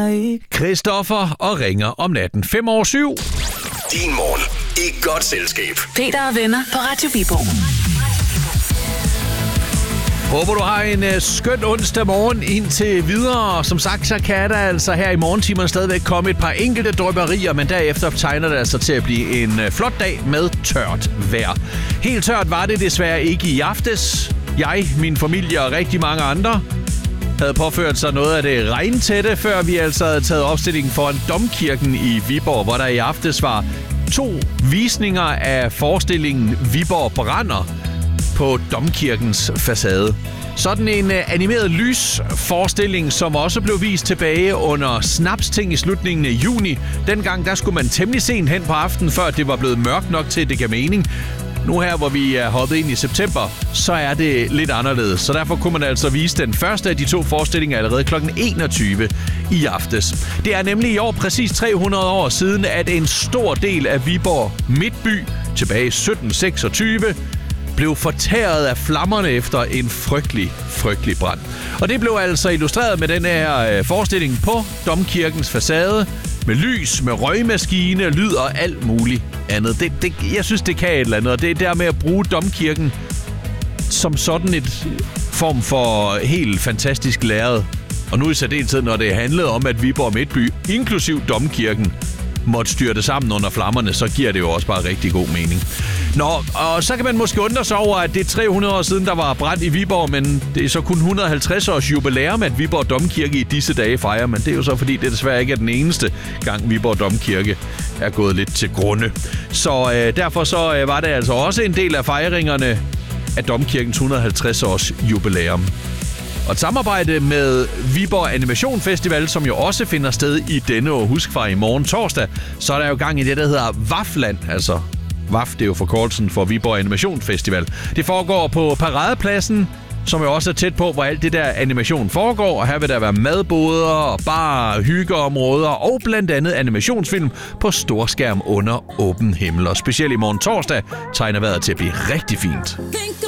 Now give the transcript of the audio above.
ikke. Christoffer og Ringer om natten 5:07. Din morgen i godt selskab. Peter og venner på Radio Viborg. Håber du har en skøn onsdag morgen indtil videre. Som sagt, så kan der altså her i morgentimerne stadigvæk komme et par enkelte drypperier, men derefter tegner det altså til at blive en flot dag med tørt vejr. Helt tørt var det desværre ikke i aftes. Jeg, min familie og rigtig mange andre havde påført sig noget af det regntætte, før vi altså havde taget opstillingen foran Domkirken i Viborg, hvor der i aftes var 2 visninger af forestillingen Viborg brænder på Domkirkens facade. Sådan en animeret lysforestilling, som også blev vist tilbage under Snapsting i slutningen af juni. Dengang der skulle man temmelig sent hen på aftenen, før det var blevet mørkt nok til, at det gav mening. Nu her, hvor vi er hoppet ind i september, så er det lidt anderledes. Så derfor kunne man altså vise den første af de 2 forestillinger allerede kl. 21 i aftes. Det er nemlig i år præcis 300 år siden, at en stor del af Viborg Midtby tilbage i 1726 blev fortæret af flammerne efter en frygtelig brand. Og det blev altså illustreret med den her forestilling på Domkirkens facade, med lys, med røgmaskine, lyd og alt muligt andet. Jeg synes, det kan et eller andet, og det er der med at bruge Domkirken som sådan et form for helt fantastisk lærred. Og nu i særdeleshed, når det handlede om, at Viborg Midtby, inklusiv Domkirken, måtte styrte sammen under flammerne, så giver det jo også bare rigtig god mening. Nå, og så kan man måske undre sig over, at det er 300 år siden, der var brand i Viborg, men det er så kun 150 års jubilæum, at Viborg Domkirke i disse dage fejrer, men det er jo så, fordi det desværre ikke er den eneste gang, Viborg Domkirke er gået lidt til grunde. Så derfor så var det altså også en del af fejringerne af Domkirkens 150 års jubilæum. Og et samarbejde med Viborg Animation Festival, som jo også finder sted i denne uge. Husk fra i morgen torsdag, så er der jo gang i det, der hedder VAFland. Altså, VAF, det er jo forkortelsen for Viborg Animation Festival. Det foregår på Paradepladsen, som jo også er tæt på, hvor alt det der animation foregår. Og her vil der være madboder, bar, hyggeområder og blandt andet animationsfilm på storskærm under åben himmel. Og specielt i morgen torsdag tegner vejret til at blive rigtig fint.